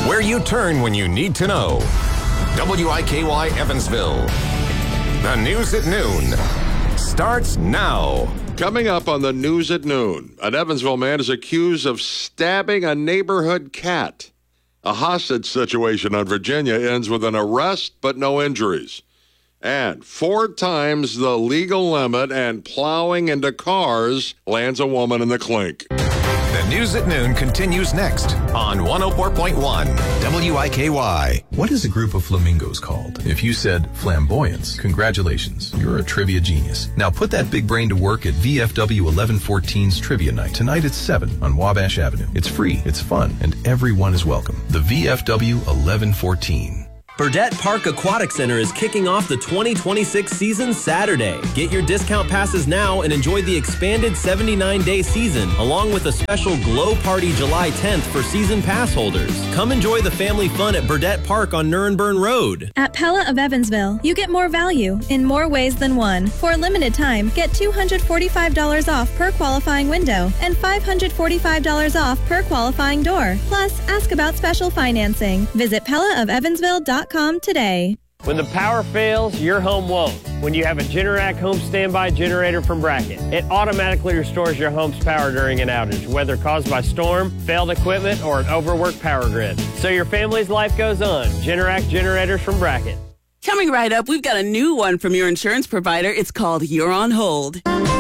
Where you turn when you need to know. WIKY Evansville. The news at noon starts now. Coming up on the news at noon, an Evansville man is accused of stabbing a neighborhood cat. A hostage situation on Virginia ends with an arrest but no injuries. And 4 times the legal limit and plowing into cars lands a woman in the clink. The news at noon continues next on 104.1 WIKY. What is a group of flamingos called? If you said flamboyance, congratulations, you're a trivia genius. Now put that big brain to work at VFW 1114's Trivia Night. Tonight at 7 on Wabash Avenue. It's free, it's fun, and everyone is welcome. The VFW 1114. Burdett Park Aquatic Center is kicking off the 2026 season Saturday. Get your discount passes now and enjoy the expanded 79-day season, along with a special Glow Party July 10th for season pass holders. Come enjoy the family fun at Burdett Park on Nuremberg Road. At Pella of Evansville, you get more value in more ways than one. For a limited time, get $245 off per qualifying window and $545 off per qualifying door. Plus, ask about special financing. Visit PellaofEvansville.com today. When the power fails, your home won't. When you have a Generac home standby generator from Bracket, it automatically restores your home's power during an outage, whether caused by storm, failed equipment, or an overworked power grid. So your family's life goes on. Generac generators from Bracket. Coming right up, we've got a new one from your insurance provider. It's called You're on Hold.